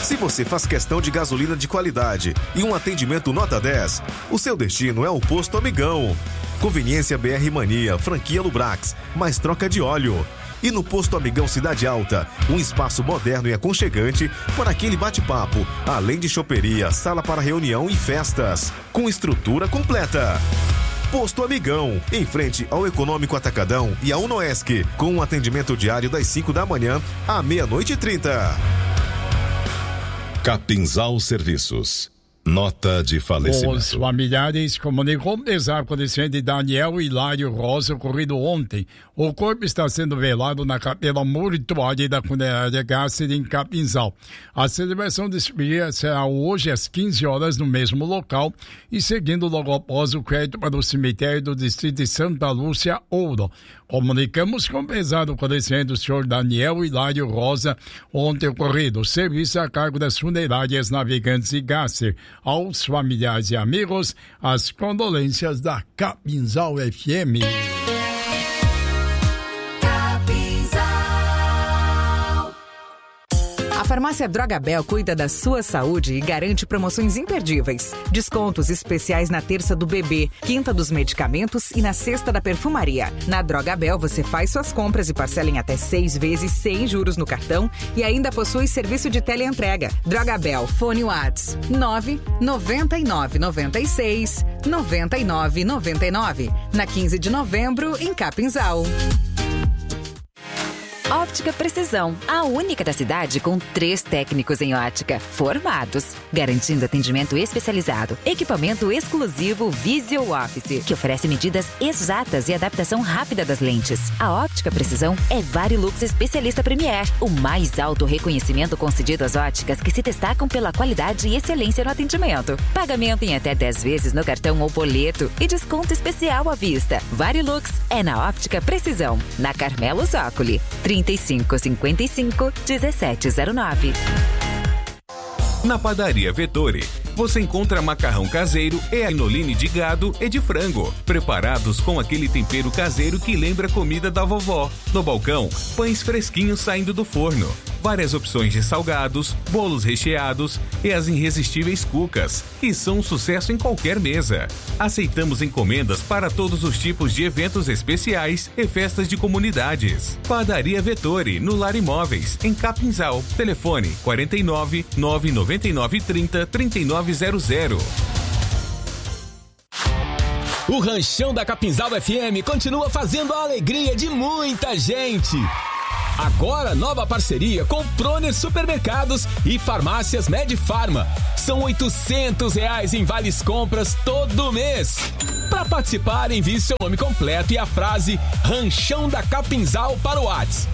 Se você faz questão de gasolina de qualidade e um atendimento nota 10, o seu destino é o Posto Amigão. Conveniência BR Mania, franquia Lubrax, mais troca de óleo. E no Posto Amigão Cidade Alta, um espaço moderno e aconchegante para aquele bate-papo, além de choperia, sala para reunião e festas, com estrutura completa. Posto Amigão, em frente ao Econômico Atacadão e à Unoesc, com um atendimento diário das 5 da manhã à 00:30. Capinzal Serviços. Nota de falecimento. Os familiares comunicam o pesar com o descendente Daniel Hilário Rosa, ocorrido ontem. O corpo está sendo velado na capela mortuária da funerária Gasser, em Capinzal. A celebração de despedida será hoje às 15 horas no mesmo local e seguindo logo após o crédito para o cemitério do distrito de Santa Lúcia, Ouro. Comunicamos com o pesar do falecimento do senhor Daniel Hilário Rosa, ontem ocorrido. O serviço a cargo das funerárias Navegantes e Gasser. Aos familiares e amigos, as condolências da Capinzal FM. A farmácia Drogabel cuida da sua saúde e garante promoções imperdíveis. Descontos especiais na terça do bebê, quinta dos medicamentos e na sexta da perfumaria. Na Drogabel você faz suas compras e parcela em até 6 vezes sem juros no cartão e ainda possui serviço de teleentrega. Drogabel, fone Whats 999969999. Na 15 de novembro, em Capinzal. Óptica Precisão, a única da cidade com 3 técnicos em ótica formados, garantindo atendimento especializado, equipamento exclusivo Visual Office, que oferece medidas exatas e adaptação rápida das lentes. A Óptica Precisão é Varilux Especialista Premier, o mais alto reconhecimento concedido às óticas que se destacam pela qualidade e excelência no atendimento. Pagamento em até 10 vezes no cartão ou boleto e desconto especial à vista. Varilux é na Óptica Precisão, na Carmelo Zócoli, 3555-1709. Na Padaria Vettori, você encontra macarrão caseiro e anoline de gado e de frango, preparados com aquele tempero caseiro que lembra a comida da vovó. No balcão, pães fresquinhos saindo do forno, várias opções de salgados, bolos recheados e as irresistíveis cucas, que são um sucesso em qualquer mesa. Aceitamos encomendas para todos os tipos de eventos especiais e festas de comunidades. Padaria Vettori, no Lar Imóveis, em Capinzal. Telefone 49 999 30 3900. O Ranchão da Capinzal FM continua fazendo a alegria de muita gente. Agora, nova parceria com Proner Supermercados e Farmácias Medfarma. São R$800 em vales compras todo mês. Para participar, envie seu nome completo e a frase Ranchão da Capinzal para o WhatsApp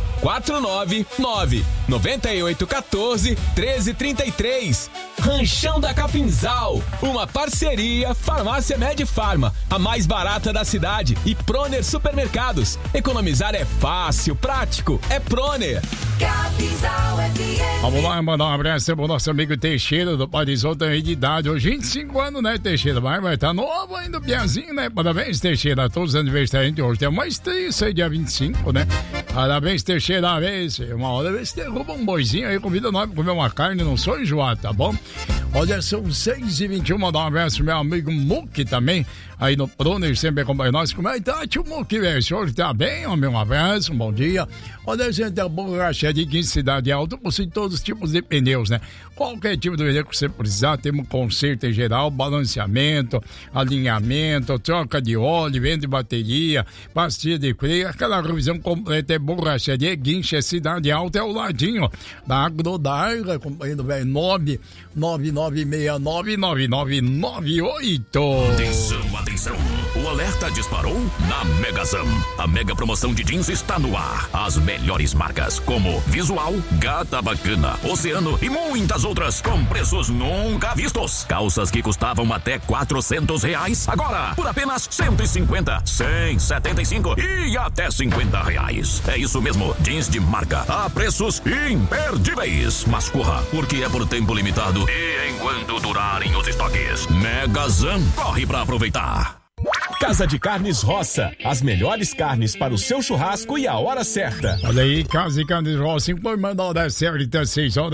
499-9814-1333. Ranchão da Capinzal, uma parceria Farmácia Medfarma, a mais barata da cidade, e Proner Supermercados. Economizar é fácil, prático, é Proner. Capinzal FM. Vamos lá, mandar um abraço pro nosso amigo Teixeira do Parisota aí de idade, hoje 25 anos, né, Teixeira? Vai tá novo ainda, o piazinho, né? Parabéns, Teixeira, a todos os aniversariantes de hoje. Tem uma estreia aí, dia 25, né? Parabéns, Teixeira. Uma hora você derruba um boizinho aí, convida nós pra comer uma carne, não sou enjoado, tá bom? Olha, são 6h21, mandar um abraço pro meu amigo Muki também, aí no Proner, sempre acompanha nós. Como é que tá, tio Muki, velho? O senhor tá bem? Um abraço, um bom dia. Olha, gente, a borracharia aqui em Cidade Alta, possui todos os tipos de pneus, né? Qualquer tipo de pneu que você precisar, temos conserto em geral, balanceamento, alinhamento, troca de óleo, venda de bateria, pastilha de freio, aquela revisão completa. É borracharia Guincha, Cidade Alta, é o ladinho da Agrodar, acompanhando, velho, 999699998. Atenção, o alerta disparou na Megazam. A mega promoção de jeans está no ar. As melhores marcas como Visual, Gata Bacana, Oceano e muitas outras com preços nunca vistos. Calças que custavam até R$400, agora por apenas 150, 175 e até R$50. É isso mesmo, jeans de marca a preços imperdíveis. Mas corra, porque é por tempo limitado e enquanto durarem os estoques. Megazam, corre pra aproveitar. Casa de Carnes Roça, as melhores carnes para o seu churrasco e a hora certa. Olha aí, Casa de Carnes Roça, informando a hora certa,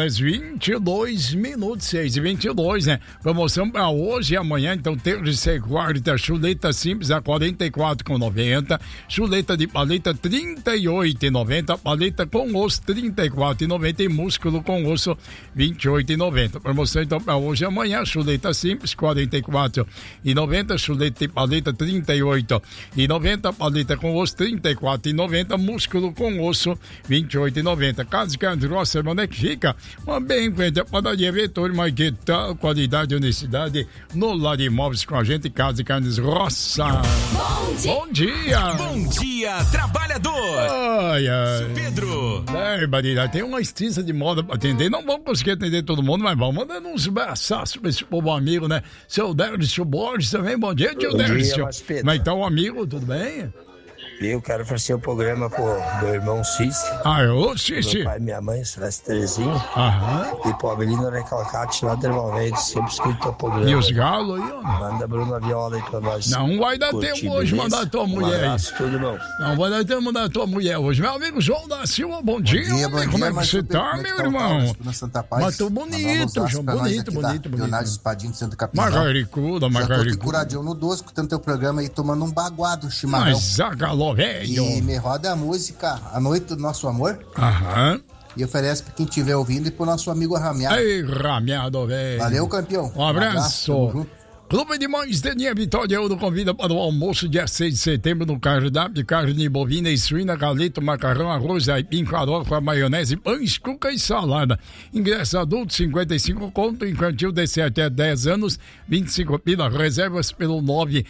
6h22, 6h22, né? Promoção para hoje e amanhã, então, terça e quarta, chuleta simples a R$ 44,90, chuleta de paleta R$ 38,90, paleta com osso R$ 34,90 e músculo com osso R$ 28,90. Promoção, então, para hoje e amanhã, chuleta simples R$ 44,90, chuleta de paleta R$ 38,90, paleta com osso R$ 34,90, músculo com osso R$ 28,90. Casa de Carnes Roça, onde é que fica? Uma bem frente à padaria Vettori, mas que tal qualidade e honestidade no Lar de Imóveis com a gente, Casa de Carnes Roça. Bom dia! Bom dia, trabalhador! Ai, ai. Seu Pedro! Barbaridade, tem uma extensa de moda pra atender, não vamos conseguir atender todo mundo, mas vamos mandando uns braçaços pra esse povo amigo, né? Seu Dércio Borges também, bom dia, tio Dércio. Como é que tá o amigo, tudo bem? Eu quero fazer o programa pro meu irmão Cici. Ô Cici. Meu pai e minha mãe, Celeste Terezinha. Aham. E pro Avelino Recalcate lá do Irmãomente, sempre escuta o programa. E os galos aí, ó. Manda a Bruna Viola aí pra nós. Não vai dar tempo hoje mandar a tua mulher. Abraço, tudo, irmão. Não vai dar tempo mandar a tua mulher hoje. Meu amigo João da Silva, bom dia. Como é que você tá, meu irmão? Mas tô bonito, João, bonito. Leonardo Espadinho de Santa Capital. Margaricuda. Já tô curadinho no 12, escutando teu programa aí, tomando um baguado chimarrão. Mas zagaló, velho. E me roda a música A Noite do Nosso Amor. Aham. E oferece pra quem estiver ouvindo e pro nosso amigo Ramiado. Ei, Ramiado, velho. Valeu, campeão. Um abraço. Clube de Mães de Linha Vitória Ouro convida para o almoço dia 6 de setembro no cardápio de carne bovina e suína, galeta, macarrão, arroz, aipim, farofa, maionese, pães, cuca e salada. Ingresso adulto 55 conto, infantil de 7 a 10 anos 25 pila. Reservas pelo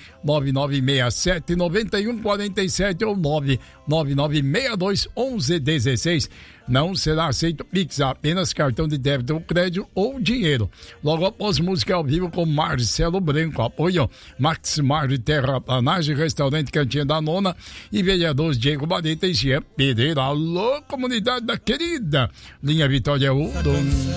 99967 9147 ou 99962 1116. Não será aceito Pix, apenas cartão de débito ou crédito ou dinheiro. Logo após música ao vivo com Marcelo Branco. Apoio Maximar de Terraplanagem, Restaurante Cantinha da Nona e vereadores Diego Bareta e Jean Pereira. Alô, comunidade da querida Linha Vitória Udo.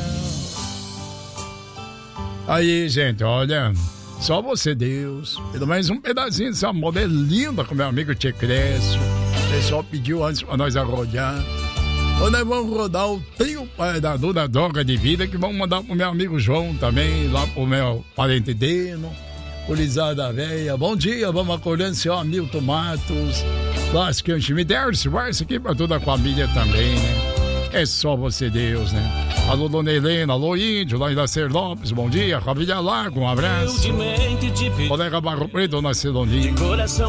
Aí, gente, olha, só você, Deus. Pelo menos um pedacinho dessa moda linda com meu amigo Tchê Crescio. O pessoal pediu antes pra nós arrojar. Hoje nós vamos rodar o trio da Droga de Vida, que vamos mandar pro meu amigo João também, lá pro meu parente Deno, o Lizada Véia. Bom dia, vamos acordando seu Hamilton Matos, Lascan Schmidt, vai isso aqui pra toda a família também, né? É só você, Deus, né? Alô, Dona Helena, alô, Índio, lá em Lacer Lopes, bom dia, família Lago, um abraço. Colega Barro Preto, Dona Cedoninha.